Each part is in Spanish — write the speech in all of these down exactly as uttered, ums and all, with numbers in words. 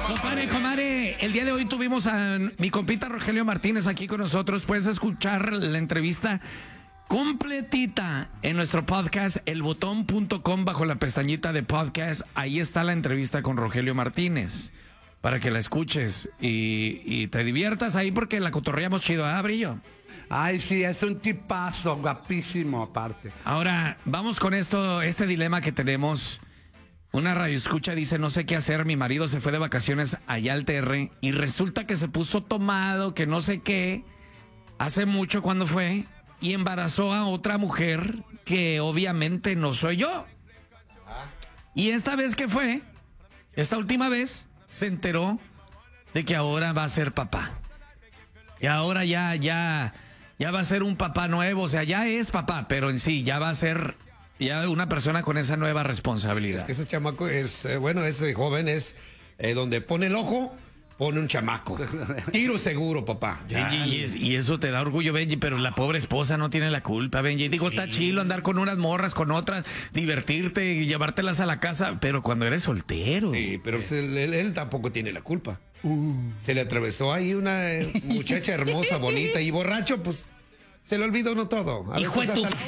Compadre, comadre, el día de hoy tuvimos a mi compita Rogelio Martínez aquí con nosotros. Puedes escuchar la entrevista completita en nuestro podcast, el botón punto com, bajo la pestañita de podcast. Ahí está la entrevista con Rogelio Martínez, para que la escuches y, y te diviertas ahí, porque la cotorreamos chido, ¿ah, Brillo? Ay, sí, es un tipazo, guapísimo aparte. Ahora, vamos con esto, este dilema que tenemos. Una radioescucha dice, no sé qué hacer, mi marido se fue de vacaciones allá al T R y resulta que se puso tomado, que no sé qué, hace mucho cuando fue, y embarazó a otra mujer que obviamente no soy yo. Y esta vez que fue, esta última vez, se enteró de que ahora va a ser papá. Y ahora ya, ya, ya va a ser un papá nuevo, o sea, ya es papá, pero en sí, ya va a ser ya una persona con esa nueva responsabilidad. Es que ese chamaco es, eh, bueno, ese joven es eh, donde pone el ojo, pone un chamaco. Tiro seguro, papá. Benji, y, es, y eso te da orgullo, Benji, pero la pobre esposa no tiene la culpa, Benji. Digo, sí, está chilo andar con unas morras, con otras, divertirte y llevártelas a la casa, pero cuando eres soltero. Sí, pero pues, él, él, él tampoco tiene la culpa. Uh. Se le atravesó ahí una eh, muchacha hermosa, bonita y borracho, pues se le olvidó no todo. A Hijo de tu... hasta...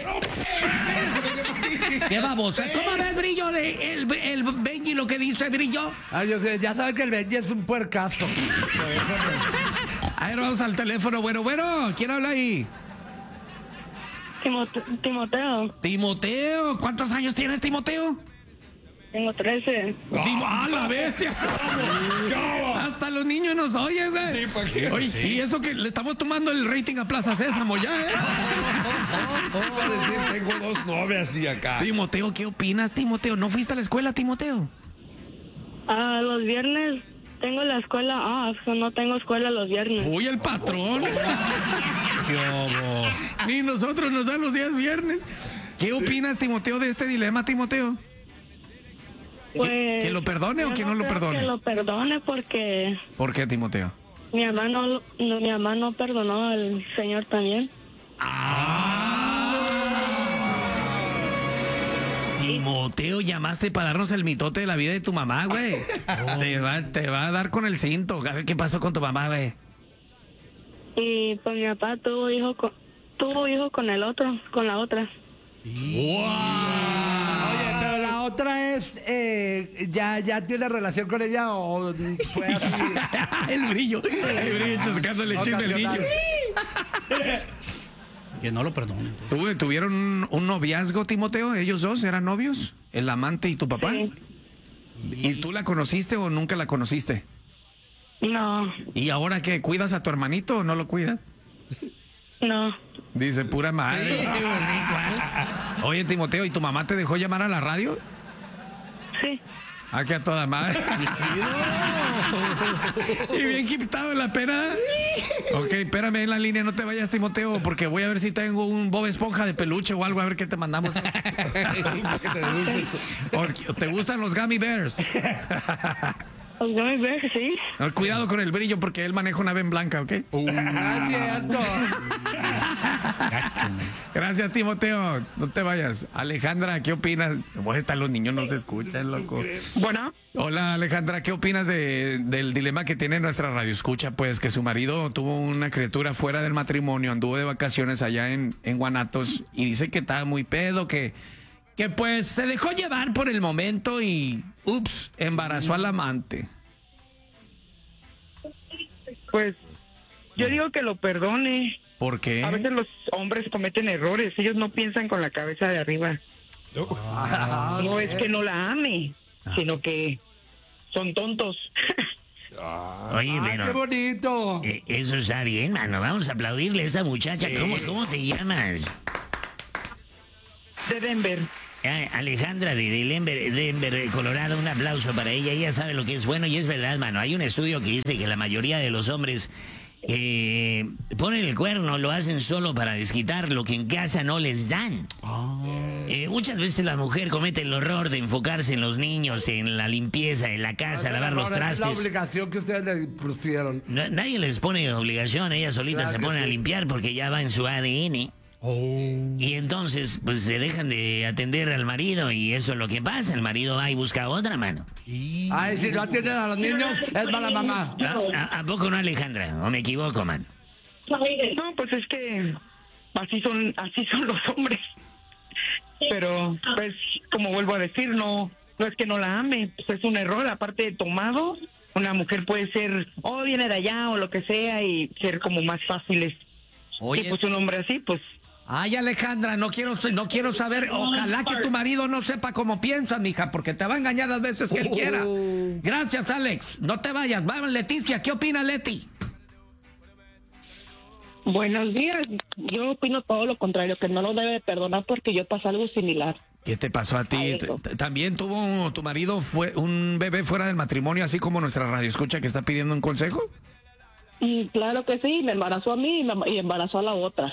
¿Qué vamos? ¿Cómo ves, Brillo, el, el, el Benji lo que dice, Brillo? Ay, yo sé, ya sabes que el Benji es un puercazo. A ver, vamos al teléfono. Bueno, bueno, ¿quién habla ahí? Timote Timoteo. Timoteo, ¿cuántos años tienes, Timoteo? Tengo trece. ¡Oh, ¡ah, la bestia! Hasta los niños nos oyen, güey. Sí, ¿para qué? Oye, Sí. y eso que le estamos tomando el rating a Plaza Sésamo ya, ¿eh? Iba a decir, tengo dos novias y acá. Timoteo, ¿qué opinas, Timoteo? ¿No fuiste a la escuela, Timoteo? Ah, los viernes tengo la escuela. Ah, no tengo escuela los viernes. Uy, el patrón. Ni nosotros nos dan los días viernes. ¿Qué opinas, Timoteo, de este dilema, Timoteo? Pues, ¿Que, que lo perdone o que no, no lo creo perdone? Que lo perdone porque ¿Por qué, Timoteo? mi mamá no, no, mi mamá no perdonó al señor también. ¡Ah! Timoteo, llamaste para darnos el mitote de la vida de tu mamá, güey. Oh. Te va, te va a dar con el cinto. A ver qué pasó con tu mamá, güey. Y pues mi papá tuvo hijo con, tuvo hijo con el otro, con la otra. ¡Wow! Oye, pero la otra es, eh, ¿ya, ¿ya tiene relación con ella o fue así? El brillo, el brillo chascándole el chisme al niño. Que no lo perdone. Pues. ¿Tuve, ¿Tuvieron un, un noviazgo, Timoteo? ¿Ellos dos eran novios? ¿El amante y tu papá? Sí. ¿Y tú la conociste o nunca la conociste? No. ¿Y ahora qué? ¿Cuidas a tu hermanito o no lo cuidas? No. Dice, pura madre. Sí, oye, Timoteo, ¿y tu mamá te dejó llamar a la radio? Sí. Ah, que a toda madre. Y bien quitado la pena. Ok, espérame en la línea, no te vayas, Timoteo, porque voy a ver si tengo un Bob Esponja de peluche o algo, a ver qué te mandamos. ¿O te gustan los Gummy Bears? Los gummy bears, sí. No, cuidado con el brillo porque él maneja una ven blanca, ¿ok? Uh, Gracias, Timoteo. No te vayas. Alejandra, ¿qué opinas? Bueno, están los niños, no se escuchan, loco. Bueno. Hola, Alejandra, ¿qué opinas de, del dilema que tiene nuestra radioescucha? Pues que su marido tuvo una criatura fuera del matrimonio, anduvo de vacaciones allá en, en Guanatos y dice que estaba muy pedo, que, que pues se dejó llevar por el momento y, ups, embarazó al amante. Pues yo digo que lo perdone. ¿Por qué? A veces los hombres cometen errores, ellos no piensan con la cabeza de arriba. Ah, No okay. es que no la ame, Ah. sino que son tontos. Oye, Ah, pero qué bonito. eh, eso está bien, mano. Vamos a aplaudirle a esa muchacha. ¿Cómo, cómo te llamas? De Denver. Ah, Alejandra de, de Denver, Denver, Colorado. Un aplauso para ella. Ella sabe lo que es bueno y es verdad, mano. Hay un estudio que dice que la mayoría de los hombres eh, ponen el cuerno, lo hacen solo para desquitar lo que en casa no les dan. Eh, muchas veces la mujer comete el horror de enfocarse en los niños, en la limpieza, en la casa, lavar los Ahora, es la trastes. obligación que ustedes le pusieron. No, nadie les pone obligación, ella solita Claro se que pone sí. a limpiar porque ya va en su A D N. Y entonces, pues se dejan de atender al marido y eso es lo que pasa. El marido va y busca a otra, mano. Ay, si no atienden a los niños, es mala mamá. ¿A, a, a poco no, Alejandra? ¿O me equivoco, man? No, pues es que así son, así son los hombres. Pero, pues, como vuelvo a decir, no, no es que no la ame, pues es un error. Aparte de tomado, una mujer puede ser, oh, viene de allá o lo que sea y ser como más fáciles. Oye. Y pues un hombre así, pues. Ay, Alejandra, no quiero, no quiero saber. Ojalá que tu marido no sepa cómo piensas, mija, porque te va a engañar las veces que él quiera. Gracias, Alex. No te vayas. Vamos, Leticia. ¿Qué opina Leti? Buenos días. Yo opino todo lo contrario, que no lo debe perdonar porque yo pasé algo similar. ¿Qué te pasó a ti? Ay, eso. T- ¿También tuvo tu marido fue un bebé fuera del matrimonio, así como nuestra radio escucha que está pidiendo un consejo? Y claro que sí, me embarazó a mí y, me, y embarazó a la otra.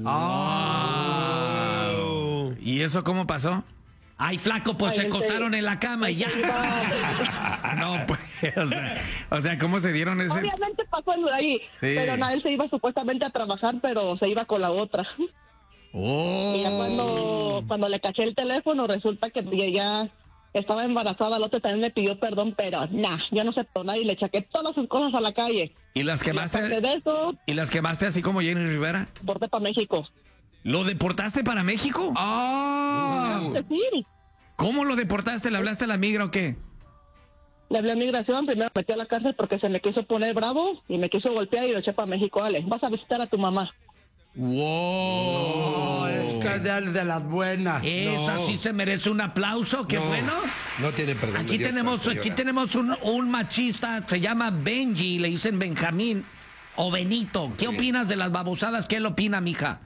Ah. ¿Y eso cómo pasó? Ay, flaco, pues Ay, se en acostaron serio. en la cama y ya. No, pues, o sea, o sea, ¿cómo se dieron ese...? Obviamente pasó algo ahí, Sí. pero no, él se iba supuestamente a trabajar, pero se iba con la otra. Oh. Y ya cuando, cuando le caché el teléfono, resulta que ya, ya estaba embarazada, el otro también me pidió perdón, pero nah, yo no sé perdonar y le echaqué todas sus cosas a la calle. ¿Y las Y aparte quemaste? de eso, ¿Y las quemaste así como Jenny Rivera? porté para México. ¿Lo deportaste para México? Ah. Sí, ¿Cómo lo deportaste? ¿Le hablaste a la migra o qué? le hablé a migración, primero me metí a la cárcel porque se me quiso poner bravo y me quiso golpear y lo eché para México. Dale, vas a visitar a tu mamá. ¡Wow! Oh, es que es de, de las buenas. Esa No. sí se merece un aplauso, qué No, bueno. No tiene perdón. Aquí de Dios, tenemos, señora. aquí tenemos un, un machista, se llama Benji, le dicen Benjamín o Benito. ¿Qué opinas de las babosadas? ¿Qué él opina, mija?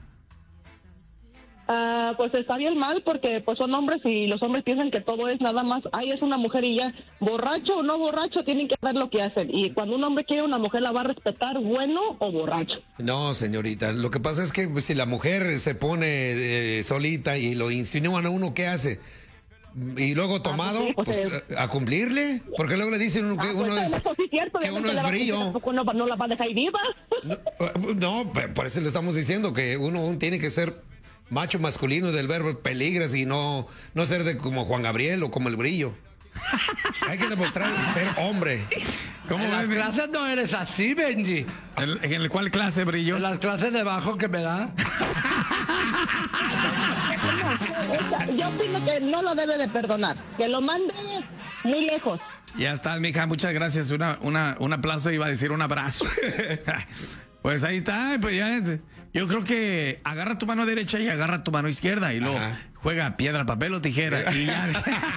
Ah, pues está bien mal porque pues son hombres y los hombres piensan que todo es nada más, ay, es una mujer y ya, borracho o no borracho, tienen que hacer lo que hacen. Y cuando un hombre quiere a una mujer, la va a respetar, bueno o borracho. No, señorita. Lo que pasa es que pues, si la mujer se pone eh, solita y lo insinúan a uno, ¿qué hace? Y luego tomado, sí, pues, pues, eh. a cumplirle. Porque luego le dicen uno que Ah, uno pues, es, eso sí es cierto, que obviamente uno le es va a decir que brillo. tampoco no, no la va a dejar viva. No, no, por eso le estamos diciendo que uno, uno tiene que ser macho masculino del verbo peligras y no, no ser de como Juan Gabriel o como el brillo. Hay que demostrar ser hombre. ¿Cómo En las ves? clases no eres así, Benji. ¿En, en el cuál clase brilló? En las clases de bajo que me da. Yo opino que no lo debe de perdonar, que lo mande muy lejos. Ya estás, mija, muchas gracias. Una, una, un aplauso, iba a decir un abrazo. Pues ahí está, pues ya. Yo creo que agarra tu mano derecha y agarra tu mano izquierda y luego Ajá. juega piedra, papel o tijera y ya.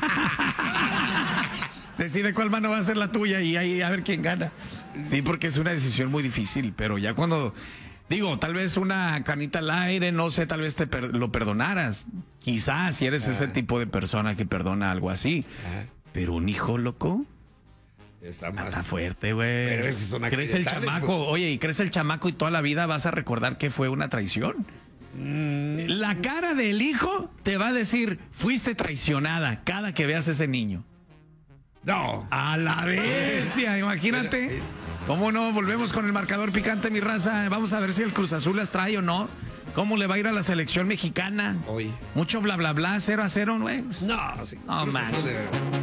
Decide cuál mano va a ser la tuya y ahí a ver quién gana. Sí, porque es una decisión muy difícil, pero ya cuando digo, tal vez una canita al aire, no sé, tal vez te per- lo perdonaras. Quizás si eres ese tipo de persona que perdona algo así. Ajá. Pero un hijo loco. Está más. Está fuerte, güey. Pero es que son Crece el accidentales, chamaco, pues. oye, y crece el chamaco y toda la vida vas a recordar que fue una traición. La cara del hijo te va a decir, fuiste traicionada cada que veas ese niño. No. A la bestia, imagínate. ¿Cómo no? Volvemos con el marcador picante, mi raza. Vamos a ver si el Cruz Azul las trae o no. ¿Cómo le va a ir a la selección mexicana? Hoy. Mucho bla, bla, bla, cero a cero, güey. No, sí. No, Cruz man. Azul de-